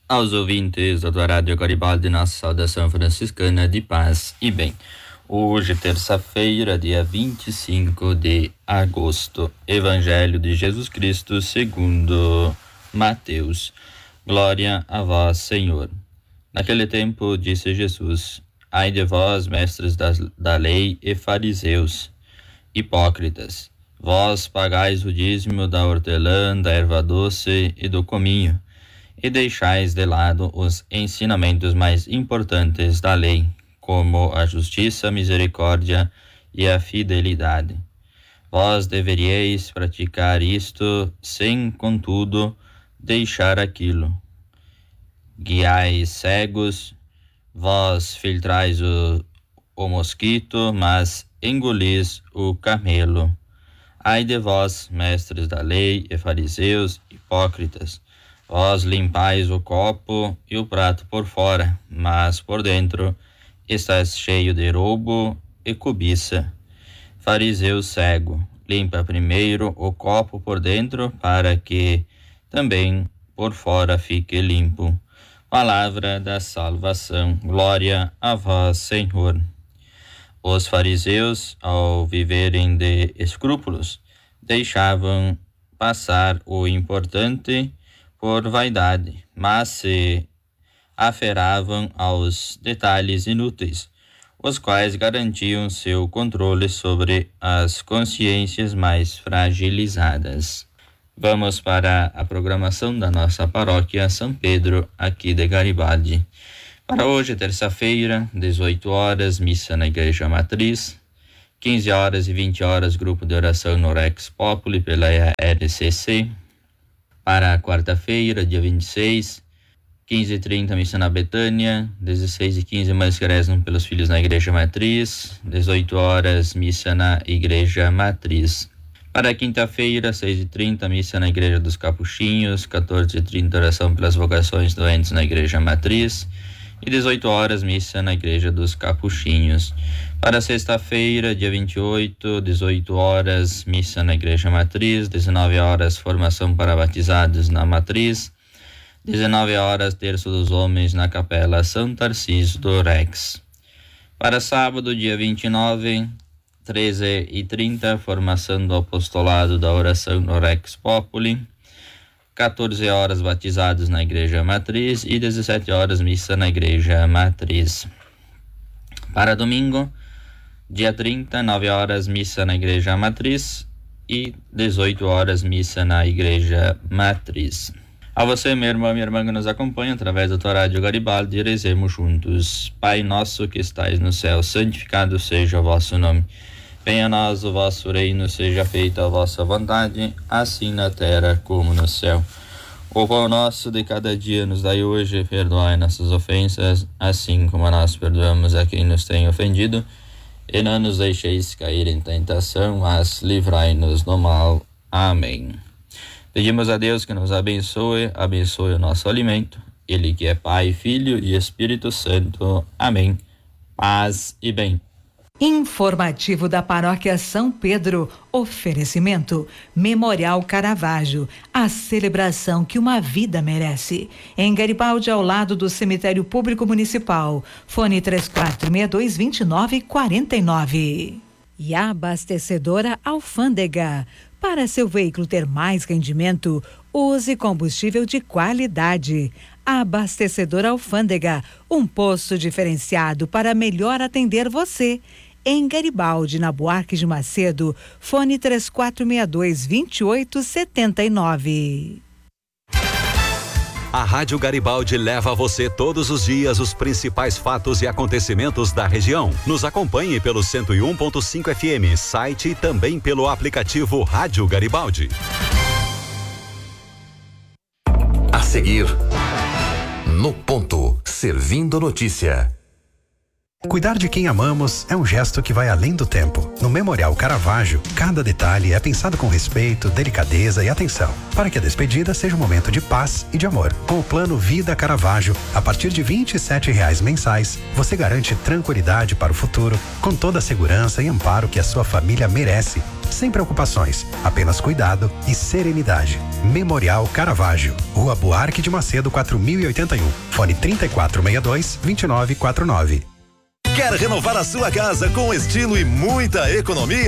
Aos ouvintes da tua Rádio Garibaldi, nossa saudação franciscana de paz e bem. Hoje, terça-feira, dia 25 de agosto, Evangelho de Jesus Cristo segundo Mateus. Glória a vós, Senhor. Naquele tempo, disse Jesus: Ai de vós, mestres da lei e fariseus, hipócritas, vós pagais o dízimo da hortelã, da erva doce e do cominho, e deixais de lado os ensinamentos mais importantes da lei, como a justiça, a misericórdia e a fidelidade. Vós deveríeis praticar isto sem, contudo, deixar aquilo. Guiais cegos, vós filtrais o mosquito, mas engolis o camelo. Ai de vós, mestres da lei e fariseus, hipócritas, vós limpais o copo e o prato por fora, mas por dentro estás cheio de roubo e cobiça. Fariseu cego, limpa primeiro o copo por dentro, para que também por fora fique limpo. Palavra da salvação. Glória a vós, Senhor. Os fariseus, ao viverem de escrúpulos, deixavam passar o importante por vaidade, mas se aferavam aos detalhes inúteis, os quais garantiam seu controle sobre as consciências mais fragilizadas. Vamos para a programação da nossa paróquia São Pedro, aqui de Garibaldi. Para hoje, terça-feira, 18 horas, missa na Igreja Matriz, 15 horas e 20 horas, grupo de oração no Rex Populi pela RCC. Para quarta-feira, dia 26, 15h30, missa na Betânia, 16h15, mães que rezam pelos filhos na Igreja Matriz, 18 horas, missa na Igreja Matriz. Para quinta-feira, 6h30, missa na Igreja dos Capuchinhos, 14h30, oração pelas vocações doentes na Igreja Matriz, e 18 horas, missa na Igreja dos Capuchinhos. Para sexta-feira, dia 28, 18 horas, missa na Igreja Matriz, 19 horas, formação para batizados na Matriz, 19 horas, terço dos homens na Capela São Tarcísio do Rex. Para sábado, dia 29, 13h30, formação do apostolado da oração no Rex Populi, 14 horas, batizados na Igreja Matriz e 17 horas, missa na Igreja Matriz. Para domingo, dia 30, 9 horas, missa na Igreja Matriz e 18 horas, missa na Igreja Matriz. A você, minha irmã que nos acompanha através da tua Rádio Garibaldi, rezemos juntos. Pai nosso que estais no céu, santificado seja o vosso nome. Venha a nós o vosso reino, seja feita a vossa vontade, assim na terra como no céu. O pão nosso de cada dia nos dai hoje, perdoai nossas ofensas, assim como nós perdoamos a quem nos tem ofendido. E não nos deixeis cair em tentação, mas livrai-nos do mal. Amém. Pedimos a Deus que nos abençoe o nosso alimento, Ele que é Pai, Filho e Espírito Santo. Amém. Paz e bem. Informativo da Paróquia São Pedro. Oferecimento Memorial Caravaggio, a celebração que uma vida merece. Em Garibaldi, ao lado do Cemitério Público Municipal. Fone 3462-2949. E a abastecedora Alfândega. Para seu veículo ter mais rendimento, use combustível de qualidade. Abastecedora Alfândega, um posto diferenciado para melhor atender você. Em Garibaldi, na Buarque de Macedo, fone 3462-2879. A Rádio Garibaldi leva a você todos os dias os principais fatos e acontecimentos da região. Nos acompanhe pelo 101.5 FM, site e também pelo aplicativo Rádio Garibaldi. A seguir, no ponto, servindo notícia. Cuidar de quem amamos é um gesto que vai além do tempo. No Memorial Caravaggio, cada detalhe é pensado com respeito, delicadeza e atenção, para que a despedida seja um momento de paz e de amor. Com o plano Vida Caravaggio, a partir de R$ 27,00 mensais, você garante tranquilidade para o futuro, com toda a segurança e amparo que a sua família merece. Sem preocupações, apenas cuidado e serenidade. Memorial Caravaggio, Rua Buarque de Macedo, 4081. Fone 3462-2949. Quer renovar a sua casa com estilo e muita economia?